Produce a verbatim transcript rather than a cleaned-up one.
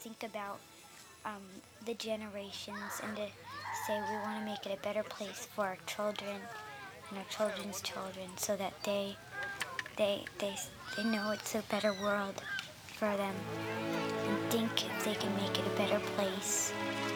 think about um, the generations and to say we want to make it a better place for our children and our children's children, so that they they they they know it's a better world for them and think if they can make it a better place.